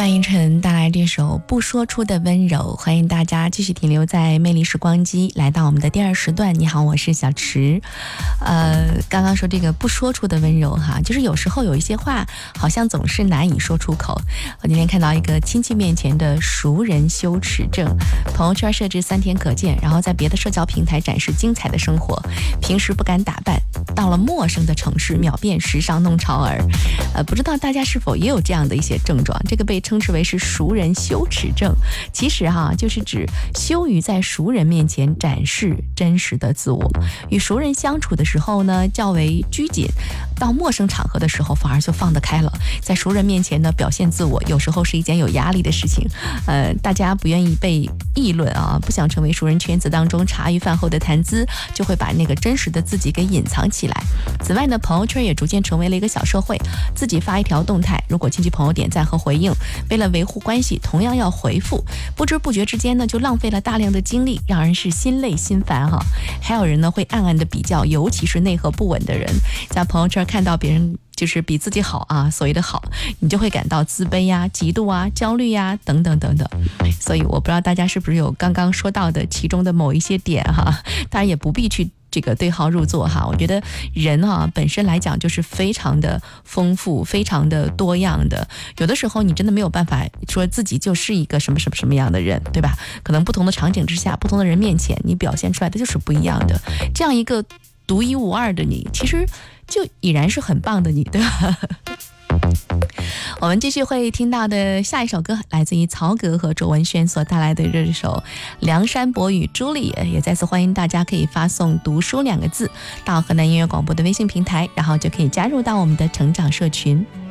范逸臣带来这首不说出的温柔，欢迎大家继续停留在魅力时光机，来到我们的第二时段。你好，我是小池。刚刚说这个不说出的温柔哈，就是有时候有一些话好像总是难以说出口。我今天看到一个亲戚面前的熟人羞耻症，朋友圈设置3天可见，然后在别的社交平台展示精彩的生活，平时不敢打扮，到了陌生的城市秒变时尚弄潮儿。不知道大家是否也有这样的一些症状？这个被称之为是熟人羞耻症，其实就是指羞于在熟人面前展示真实的自我。与熟人相处的时候呢，较为拘谨，到陌生场合的时候反而就放得开了。在熟人面前呢，表现自我有时候是一件有压力的事情。大家不愿意被议论啊，不想成为熟人圈子当中茶余饭后的谈资，就会把那个真实的自己给隐藏起来。此外呢，朋友圈也逐渐成为了一个小社会，自己发一条动态，如果亲戚朋友点赞和回应，为了维护关系同样要回复，不知不觉之间呢，就浪费了大量的精力，让人是心累心烦哈。还有人呢会暗暗的比较，尤其是内核不稳的人，在朋友圈看到别人就是比自己好啊，所谓的好，你就会感到自卑呀、嫉妒啊、焦虑呀等等等等。所以我不知道大家是不是有刚刚说到的其中的某一些点哈，当然也不必去这个对号入座哈。我觉得人本身来讲就是非常的丰富，非常的多样的。有的时候你真的没有办法说自己就是一个什么什么什么样的人，对吧？可能不同的场景之下，不同的人面前，你表现出来的就是不一样的。这样一个独一无二的你，其实就已然是很棒的你，对吧？我们继续会听到的下一首歌，来自于曹格和卓文萱所带来的这首《梁山伯与朱丽叶》。也再次欢迎大家可以发送读书2个字到河南音乐广播的微信平台，然后就可以加入到我们的成长社群。